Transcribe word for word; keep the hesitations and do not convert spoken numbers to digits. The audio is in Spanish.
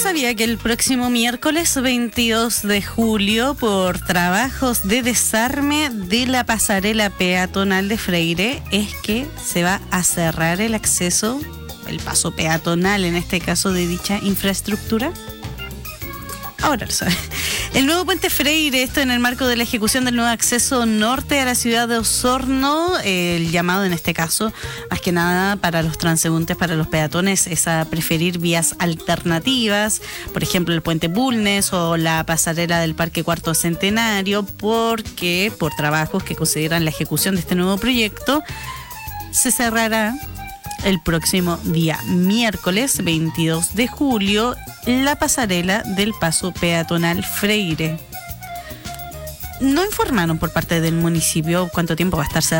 sabía que el próximo miércoles veintidós de julio, por trabajos de desarme de la pasarela peatonal de Freire, es que se va a cerrar el acceso, el paso peatonal en este caso, de dicha infraestructura? Ahora lo sabe. El nuevo puente Freire, esto en el marco de la ejecución del nuevo acceso norte a la ciudad de Osorno, eh, el llamado en este caso, más que nada para los transeúntes, para los peatones, es a preferir vías alternativas, por ejemplo el puente Bulnes o la pasarela del Parque Cuarto Centenario, porque por trabajos que consideran la ejecución de este nuevo proyecto, se cerrará el próximo día miércoles veintidós de julio la pasarela del paso peatonal Freire. No informaron por parte del municipio cuánto tiempo va a estar cerrado